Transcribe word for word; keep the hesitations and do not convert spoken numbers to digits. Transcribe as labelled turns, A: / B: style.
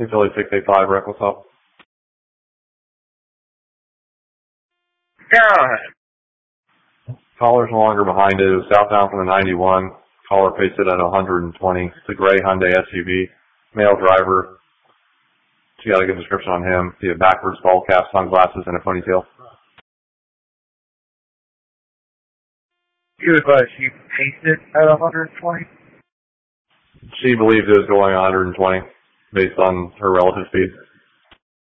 A: Philly six eight five, Reckless Help.
B: Yeah.
A: Caller's no longer behind it. It was southbound from the ninety-one. Caller paced it at one hundred twenty. It's a gray Hyundai S U V. Male driver. She got a good description on him. He had backwards ball cap, sunglasses, and a ponytail.
B: She was like, she paced it at one hundred twenty?
A: She believed it was going one hundred twenty based on her relative speed.